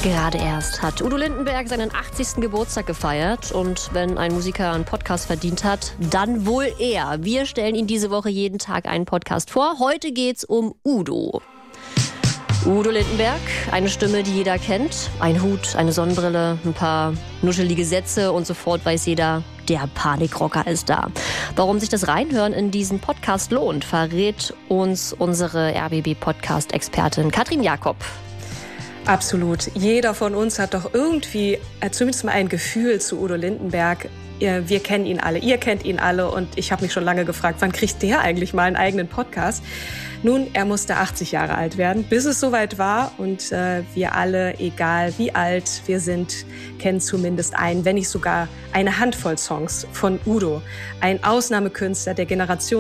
Gerade erst hat Udo Lindenberg seinen 80. Geburtstag gefeiert. Und wenn ein Musiker einen Podcast verdient hat, dann wohl er. Wir stellen Ihnen diese Woche jeden Tag einen Podcast vor. Heute geht's um Udo. Udo Lindenberg, eine Stimme, die jeder kennt. Ein Hut, eine Sonnenbrille, ein paar nuschelige Sätze und sofort weiß jeder, der Panikrocker ist da. Warum sich das Reinhören in diesen Podcast lohnt, verrät uns unsere RBB-Podcast-Expertin Katrin Jakob. Absolut. Jeder von uns hat doch irgendwie zumindest mal ein Gefühl zu Udo Lindenberg. Wir kennen ihn alle, ihr kennt ihn alle und ich habe mich schon lange gefragt, wann kriegt der eigentlich mal einen eigenen Podcast? Nun, er musste 80 Jahre alt werden, bis es soweit war und wir alle, egal wie alt wir sind, kennen zumindest einen, wenn nicht sogar eine Handvoll Songs von Udo. Ein Ausnahmekünstler der Generation